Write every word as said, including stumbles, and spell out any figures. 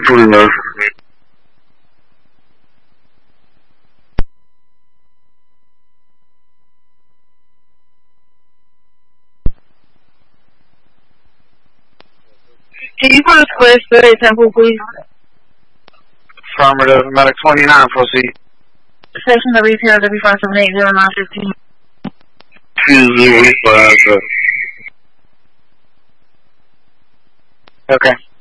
Please. Can you put a square spirit at Temple, please? Affirmative. Medic twenty-nine, proceed. Station W P R W five seven eight zero nine fifteen. two zero five. Okay.